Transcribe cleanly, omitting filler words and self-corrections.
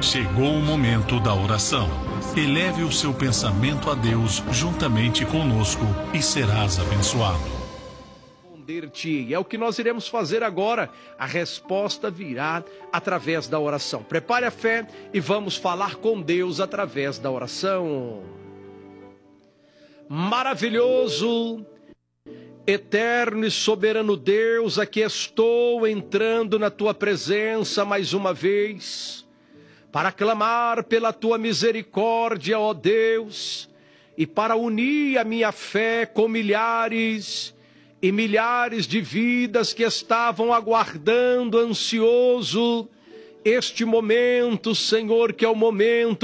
Chegou o momento da oração. Eleve o seu pensamento a Deus juntamente conosco e serás abençoado. É o que nós iremos fazer agora. A resposta virá através da oração. Prepare a fé e vamos falar com Deus através da oração. Maravilhoso, eterno e soberano Deus, aqui estou entrando na tua presença mais uma vez, para clamar pela tua misericórdia, ó Deus, e para unir a minha fé com milhares e milhares de vidas que estavam aguardando ansioso este momento, Senhor, que é o momento